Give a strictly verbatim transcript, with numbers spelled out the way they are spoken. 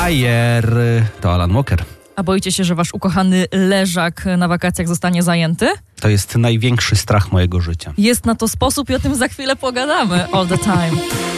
Fire. To Alan Walker. A boicie się, że wasz ukochany leżak na wakacjach zostanie zajęty? To jest największy strach mojego życia. Jest na to sposób i o tym za chwilę pogadamy. All the time.